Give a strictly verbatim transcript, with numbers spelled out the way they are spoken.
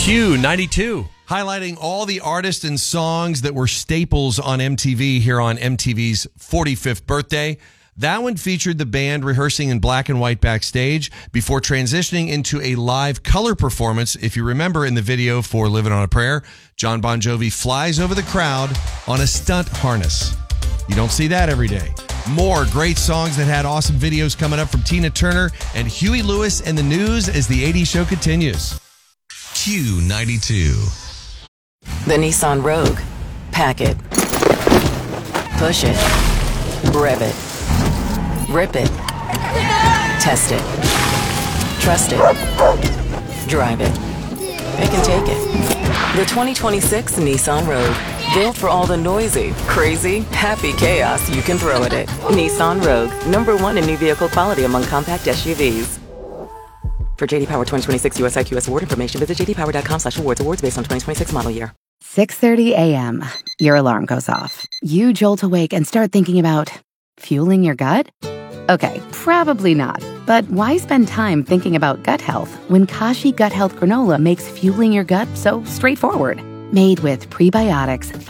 Q ninety-two, highlighting all the artists and songs that were staples on M T V here on M T V's forty-fifth birthday. That one featured the band rehearsing in black and white backstage before transitioning into a live color performance. If you remember in the video for Living on a Prayer, John Bon Jovi flies over the crowd on a stunt harness. You don't see that every day. More great songs that had awesome videos coming up from Tina Turner and Huey Lewis and the News as the eighties show continues. Q ninety-two. The Nissan Rogue. Pack it. Push it. Rev it. Rip it. Test it. Trust it. Drive it. It can take it. The twenty twenty-six Nissan Rogue. Built for all the noisy, crazy, happy chaos you can throw at it. Nissan Rogue. Number one in new vehicle quality among compact S U Vs. For J D Power twenty twenty-six U S I Q S award information, visit j d power dot com slash awards. Awards based on twenty twenty-six model year. six thirty a.m. Your alarm goes off. You jolt awake and start thinking about fueling your gut? Okay, probably not. But why spend time thinking about gut health when Kashi Gut Health Granola makes fueling your gut so straightforward? Made with prebiotics,